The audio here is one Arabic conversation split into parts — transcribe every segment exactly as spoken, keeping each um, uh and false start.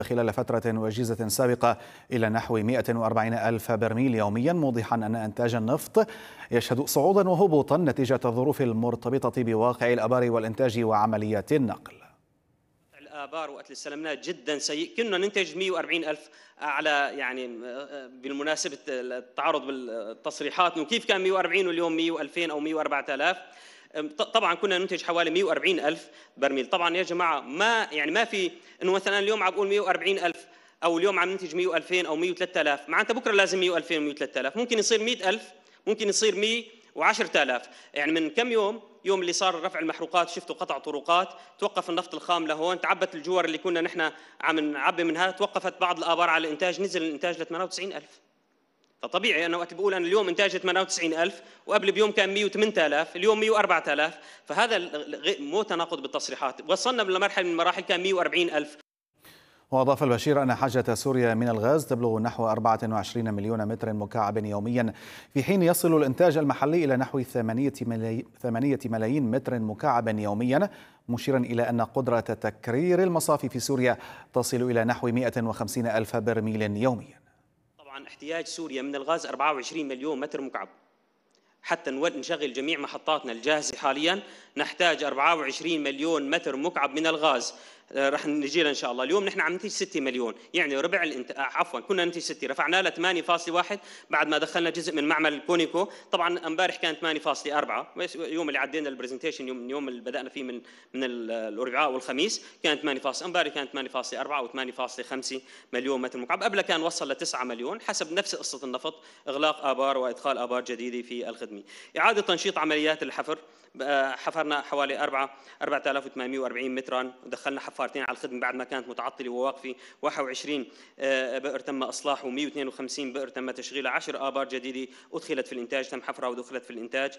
خلال فترة وجيزة سابقة إلى نحو مئة وأربعين ألف برميل يوميا، موضحا أن إنتاج النفط يشهد صعودا وهبوطا نتيجة الظروف المرتبطة بواقع الآبار والإنتاج وعمليات النقل. الآبار وقت اللي استلمناه جدا سيء، كنا ننتج مئة وأربعين ألف على يعني بالمناسبة التعارض بالتصريحات انه كيف كان مئة وأربعين واليوم مئة وألفين او مئة وأربعة آلاف. طبعا كنا ننتج حوالي مئة وأربعين ألف برميل. طبعا يا جماعه ما يعني ما في انه مثلا اليوم عم بقول مئة وأربعين ألف او اليوم عم ننتج مئة وألفين او مئة وثلاثة آلاف، معناتها بكره لازم مئة وألفين ومئة وثلاثة آلاف، ممكن يصير مئة ألف، ممكن يصير مئة وعشرة آلاف. يعني من كم يوم يوم اللي صار رفع المحروقات شفتوا قطع طرقات، توقف النفط الخام لهون، تعبت الجوار اللي كنا نحن عم نعبي منها، توقفت بعض الآبار على الإنتاج، نزل الإنتاج ل ثمانية وتسعين ألف. فطبيعي أنا وقت بقول أنا اليوم إنتاج ثمانية وتسعين ألف وقبل بيوم كان مئة وثمانية آلاف، اليوم مئة وأربعة آلاف، فهذا مو تناقض بالتصريحات. وصلنا لمرحلة من المراحل كان مئة وأربعين ألف. وأضاف البشير أن حاجة سوريا من الغاز تبلغ نحو أربعة وعشرين مليون متر مكعب يوميا، في حين يصل الإنتاج المحلي إلى نحو ثمانية ملايين متر مكعب يوميا، مشيرا إلى أن قدرة تكرير المصافي في سوريا تصل إلى نحو مئة وخمسين ألف برميل يوميا. طبعا احتياج سوريا من الغاز أربعة وعشرين مليون متر مكعب. حتى نشغل جميع محطاتنا الجاهزة حاليا نحتاج أربعة وعشرين مليون متر مكعب من الغاز. رح نجي ان شاء الله. اليوم نحن عم ننتج ستة مليون، يعني ربع الانت... عفوا كنا ننتج ستة، رفعناه ل ثمانية فاصلة واحد بعد ما دخلنا جزء من معمل كونيكو. طبعا امبارح كان ثمانية فاصلة أربعة، اليوم اللي عدينا البرزنتيشن يوم يوم اللي بدانا فيه من من الاربعاء والخميس كان ثمانية فاصلة، امبارح كان ثمانية فاصلة أربعة او ثمانية فاصلة خمسة مليون متر مكعب، قبل كان وصل ل تسعة مليون حسب نفس قصه النفط، اغلاق ابار وادخال ابار جديده في الخدمه. اعاده تنشيط عمليات الحفر، حفرنا حوالي أربعة آلاف وثمانمئة وأربعين مترا، ودخلنا حفارتين على الخدمه بعد ما كانت متعطله وواقفه، واحد وعشرين بئر تم اصلاحه ومئة واثنين وخمسين بئر تم تشغيلها، عشر ابار جديده ادخلت في الانتاج، تم حفرها ودخلت في الانتاج.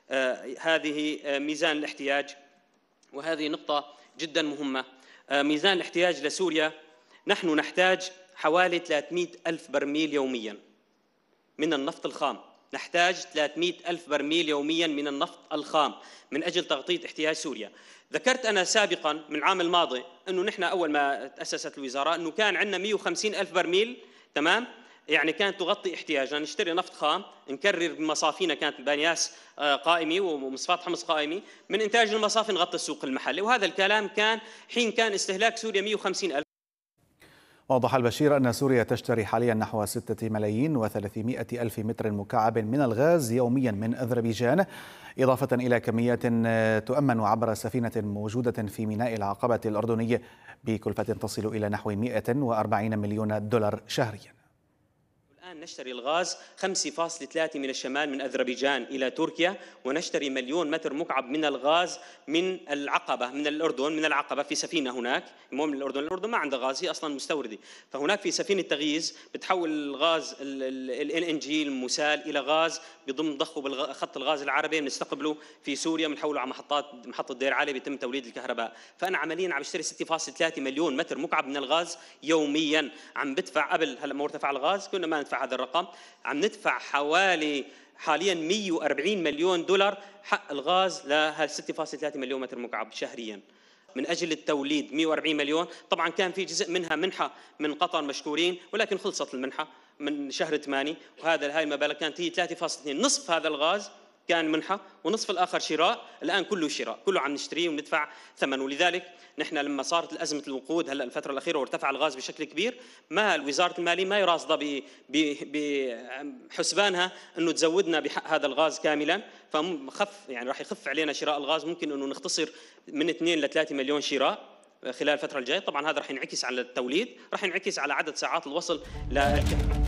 هذه ميزان الاحتياج، وهذه نقطه جدا مهمه. ميزان الاحتياج لسوريا، نحن نحتاج حوالي ثلاثمئة ألف برميل يوميا من النفط الخام، نحتاج ثلاثمئة ألف برميل يوميا من النفط الخام من أجل تغطية احتياج سوريا. ذكرت أنا سابقا من العام الماضي أنه نحن أول ما تأسست الوزارة أنه كان عندنا مئة وخمسين ألف برميل، تمام؟ يعني كانت تغطي احتياجنا، نشتري نفط خام، نكرر بمصافينا، كانت بانياس قائمة ومصفاة حمص قائمة، من إنتاج المصافي نغطي السوق المحلي، وهذا الكلام كان حين كان استهلاك سوريا مئة وخمسين ألف. وضح البشير أن سوريا تشتري حاليا نحو ستة ملايين وثلاثمئة ألف متر مكعب من الغاز يوميا من أذربيجان، إضافة إلى كميات تؤمن عبر سفينة موجودة في ميناء العقبة الأردني بكلفة تصل إلى نحو مئة وأربعين مليون دولار شهريا. الآن نشتري الغاز خمسة فاصلة ثلاثة من الشمال من أذربيجان إلى تركيا، ونشتري مليون متر مكعب من الغاز من العقبة من الأردن، من العقبة في سفينة هناك، مو من الأردن، الأردن ما عندها غاز، هي أصلا مستوردة، فهناك في سفينة تغييز بتحول الغاز ال إن إن جي المسال إلى غاز بضم ضخه بالخط الغاز العربي، بنستقبله في سوريا بنحوله على محطات محطة دير علي بيتم توليد الكهرباء. فأنا عمليا عم بشتري ستة فاصلة ثلاثة مليون متر مكعب من الغاز يوميا، عم بدفع قبل هلا ما ارتفع الغاز كنا ما ندفع هذا الرقم، عم ندفع حوالي حاليا مئة وأربعين مليون دولار حق الغاز ل ستة فاصلة ثلاثة مليون متر مكعب شهريا من اجل التوليد. مئة وأربعين مليون، طبعا كان في جزء منها منحه من قطر مشكورين، ولكن خلصت المنحه من شهر ثمانية، وهذا هاي المبالغ كانت هي ثلاثة فاصلة اثنين، نصف هذا الغاز كان منحة ونصف الآخر شراء، الآن كله شراء، كله عم نشتريه وندفع ثمن. ولذلك نحن لما صارت الأزمة الوقود هلا الفترة الأخيرة وارتفع الغاز بشكل كبير، ما وزارة المالية ما راصدة بحسبانها إنه تزودنا بحق هذا الغاز كاملا، فخف يعني راح يخف علينا شراء الغاز، ممكن إنه نختصر من اثنين ل ثلاثة مليون شراء خلال الفترة الجاية. طبعا هذا راح ينعكس على التوليد، راح ينعكس على عدد ساعات الوصل للكهرباء.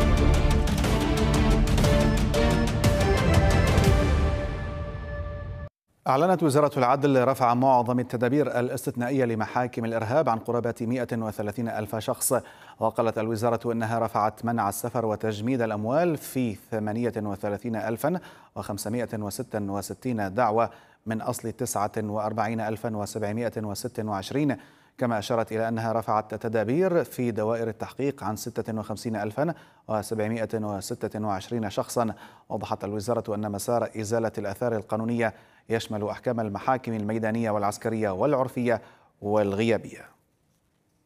أعلنت وزارة العدل رفع معظم التدابير الاستثنائية لمحاكم الإرهاب عن قرابة مئة وثلاثين ألف شخص، وقالت الوزارة أنها رفعت منع السفر وتجميد الأموال في ثمانية وثلاثين ألفا وخمسمئة وستة وستين دعوة من أصل تسعة وأربعين ألفا وسبعمئة وستة وعشرين، كما أشارت إلى أنها رفعت التدابير في دوائر التحقيق عن ستة وخمسين ألفا وسبعمئة وستة وعشرين شخصا. وضحت الوزارة أن مسار إزالة الآثار القانونية يشمل أحكام المحاكم الميدانية والعسكرية والعرفية والغيابية.